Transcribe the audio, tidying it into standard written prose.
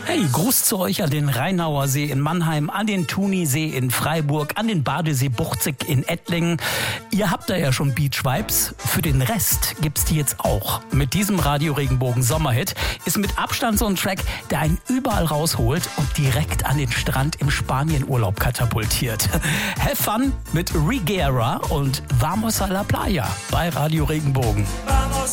Hey, Gruß zu euch an den Rheinauer See in Mannheim, an den Thunisee in Freiburg, an den Badesee Buchzig in Ettlingen. Ihr habt da ja schon Beach Vibes. Für den Rest gibt's die jetzt auch. Mit diesem Radio Regenbogen Sommerhit ist mit Abstand so ein Track, der einen überall rausholt und direkt an den Strand im Spanienurlaub katapultiert. Have fun mit Rigera und Vamos a la Playa bei Radio Regenbogen.